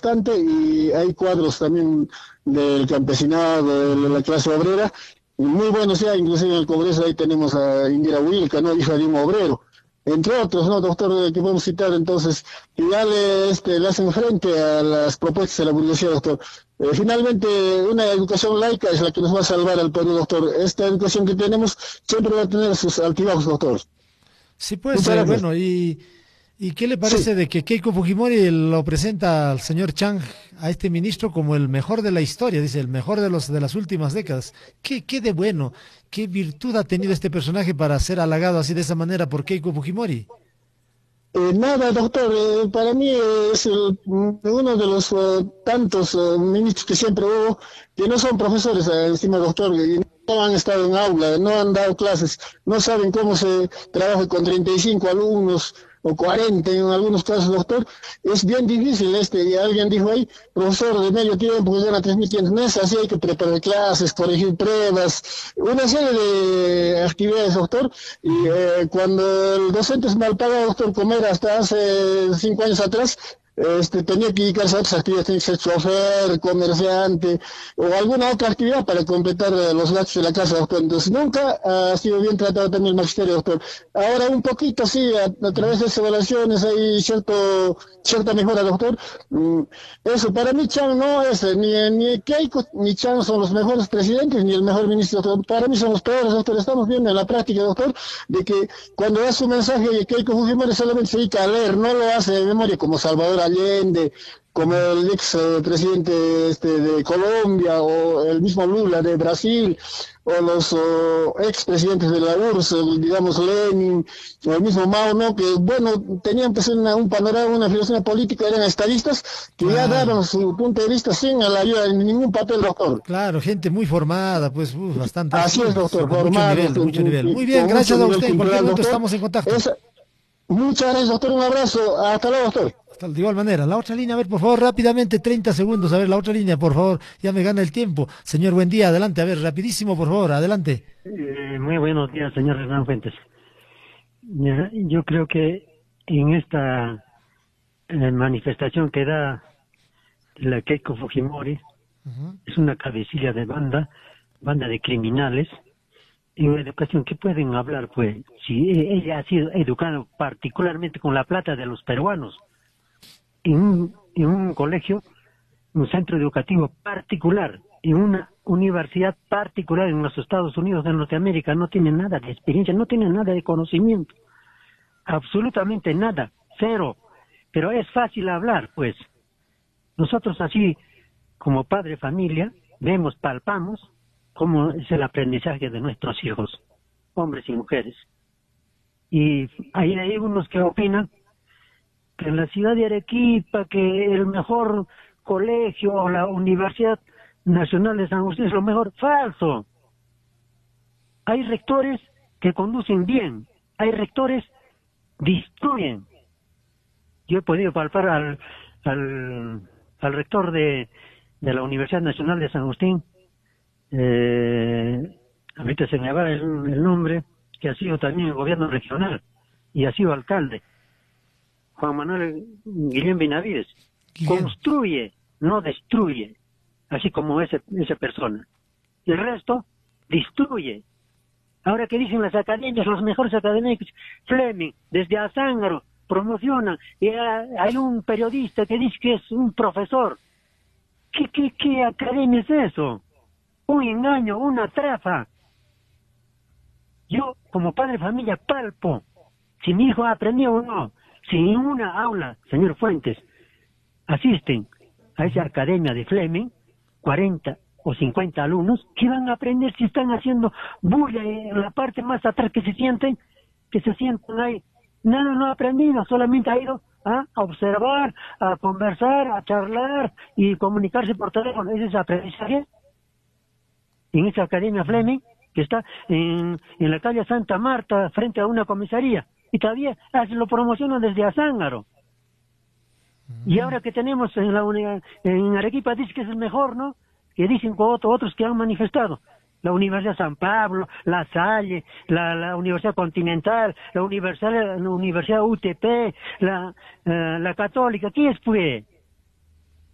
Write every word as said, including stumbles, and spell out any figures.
bastante y hay cuadros también del campesinado, de la clase obrera, muy buenos ya, inclusive en el Congreso ahí tenemos a Indira Wilca, ¿no? Hija de un obrero, entre otros, ¿no, doctor? Que podemos citar entonces, que ya le, este, le hacen frente a las propuestas de la burguesía, doctor. Eh, finalmente, una educación laica es la que nos va a salvar al Perú, doctor. Esta educación que tenemos siempre va a tener sus altibajos, doctor. Sí, pues, Muchas eh, gracias. bueno, y, ¿y qué le Sí. parece de que Keiko Fujimori lo presenta al señor Chang, a este ministro, como el mejor de la historia? Dice, el mejor de los de las últimas décadas. ¿Qué, qué de bueno, qué virtud ha tenido este personaje para ser halagado así de esa manera por Keiko Fujimori? Eh, nada, doctor, eh, para mí es el- uno de los eh, tantos eh, ministros que siempre hubo, que no son profesores, eh, encima, doctor, y no han estado en aula, no han dado clases, no saben cómo se trabaja con treinta y cinco alumnos o cuarenta en algunos casos, doctor. Es bien difícil este, y alguien dijo ahí, profesor de medio tiempo que gana tres mil quinientos, no es así, hay que preparar clases, corregir pruebas, una serie de actividades, doctor. Y eh, cuando el docente es mal pagado, doctor, como era hasta hace cinco años atrás, este, tenía que dedicarse a otras actividades, tenía que ser chofer, comerciante o alguna otra actividad para completar eh, los gastos de la casa, doctor. Entonces nunca ha sido bien tratado también el magisterio, doctor. Ahora un poquito sí, a, a través de esas evaluaciones hay cierto, cierta mejora, doctor. Mm, eso, para mí Chan no es, eh, ni, ni Keiko ni Chan son los mejores presidentes, ni el mejor ministro, doctor. Para mí son los peores, doctor. Estamos viendo en la práctica, doctor, de que cuando da su mensaje de Keiko Fujimori solamente se dedica a leer, no lo hace de memoria como Salvador Allende, como el ex eh, presidente este, de Colombia, o el mismo Lula de Brasil, o los oh, ex presidentes de la U R S S, el, digamos Lenin, o el mismo Mao, ¿no? Que, bueno, tenían pues una, un panorama, una filosofía política, eran estadistas, que ya Claro, daban su punto de vista sin la ayuda de ningún papel, doctor. claro, gente muy formada, pues, uf, bastante, es, Así es, uf, doctor, son de mucho formados, nivel, de con, mucho nivel. con- Muy bien, con mucho gracias a nivel usted. En cualquier cultural, momento doctor. estamos en contacto. Es, muchas gracias, doctor, un abrazo, hasta luego, doctor. Hasta de igual manera. La otra línea, a ver, por favor, rápidamente, treinta segundos. A ver, la otra línea, por favor, ya me gana el tiempo. Señor, buen día, adelante, a ver, rapidísimo, por favor, adelante. Eh, muy buenos días, señor Hernán Fuentes. Ya, yo creo que en esta eh, manifestación que da la Keiko Fujimori, Ujú. es una cabecilla de banda, banda de criminales, en una educación que pueden hablar, pues, si e- ella ha sido educada particularmente con la plata de los peruanos, en un, en un colegio, un centro educativo particular, en una universidad particular en los Estados Unidos de Norteamérica, no tiene nada de experiencia, no tiene nada de conocimiento, absolutamente nada, cero, pero es fácil hablar, pues. Nosotros así, como padre de familia, vemos, palpamos cómo es el aprendizaje de nuestros hijos, hombres y mujeres. Y hay, hay unos que opinan que en la ciudad de Arequipa, que el mejor colegio o la Universidad Nacional de San Agustín es lo mejor. Falso. Hay rectores que conducen bien, hay rectores destruyen. Yo he podido palpar al, al, al rector de, de la Universidad Nacional de San Agustín, eh, ahorita se me va el, el nombre, que ha sido también el gobierno regional y ha sido alcalde, Juan Manuel Guillén Benavides. Guillén. Construye, no destruye, así como ese, esa persona. Y el resto, destruye. Ahora que dicen las academias, los mejores académicos, Fleming, desde Azángaro, promocionan, y hay un periodista que dice que es un profesor. ¿Qué, qué, qué academia es eso? Un engaño, una trafa. Yo, como padre de familia, palpo si mi hijo aprendió o no. Si en una aula, señor Fuentes, asisten a esa academia de Fleming, cuarenta o cincuenta alumnos, ¿qué van a aprender si están haciendo bulla en la parte más atrás que se sienten, que se sienten ahí? Nada, no ha aprendido, solamente ha ido a observar, a conversar, a charlar y comunicarse por teléfono. ¿Ese es aprendizaje? En esa academia Fleming, que está en, en la calle Santa Marta, frente a una comisaría, y todavía lo promocionan desde Azángaro. Y ahora que tenemos en la uni- en Arequipa, dice que es el mejor, ¿no? Que dicen otro, otros que han manifestado. La Universidad San Pablo, la Salle, la, la Universidad Continental, la Universidad, la Universidad U T P, la, eh, la Católica. ¿Qué es, pues?